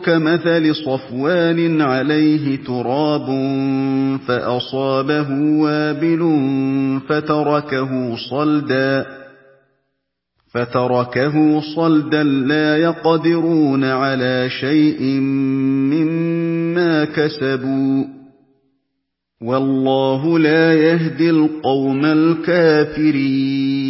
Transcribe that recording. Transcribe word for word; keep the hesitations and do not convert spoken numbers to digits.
كَمَثَلِ صَفْوَانٍ عَلَيْهِ تُرَابٌ فَأَصَابَهُ وَابِلٌ فَتَرَكَهُ صَلْدًا فَتَرَكَهُ صَلْدًا لَّا يَقْدِرُونَ عَلَىٰ شَيْءٍ مِّمَّا كَسَبُوا ۗ وَاللَّهُ لَا يَهْدِي الْقَوْمَ الْكَافِرِينَ